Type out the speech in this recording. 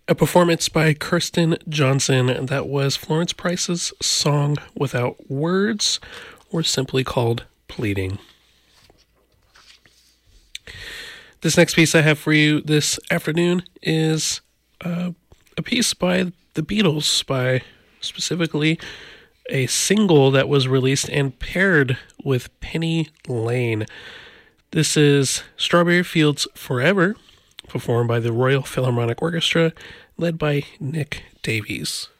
A performance by Kirsten Johnson that was Florence Price's Song Without Words, or simply called Pleading. This next piece I have for you this afternoon is a piece by the Beatles, by specifically a single that was released and paired with Penny Lane. This is Strawberry Fields Forever, performed by the Royal Philharmonic Orchestra, led by Nick Davies.